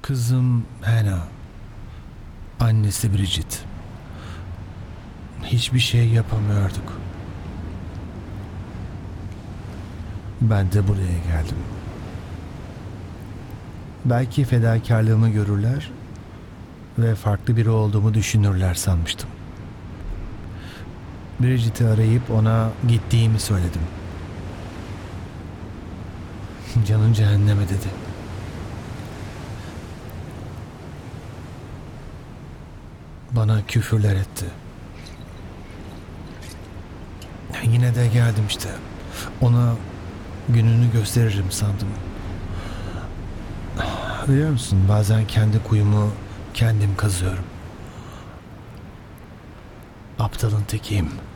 Kızım Hannah, annesi Bridget. Hiçbir şey yapamıyorduk. Ben de buraya geldim. Belki fedakarlığımı görürler ve farklı biri olduğumu düşünürler sanmıştım. Bridget'i arayıp ona gittiğimi söyledim. Canın cehenneme dedi. Bana küfürler etti. Yine de geldim işte. Ona gününü gösteririm sandım. Biliyor musun, bazen kendi kuyumu kendim kazıyorum. Aptalın tekiyim.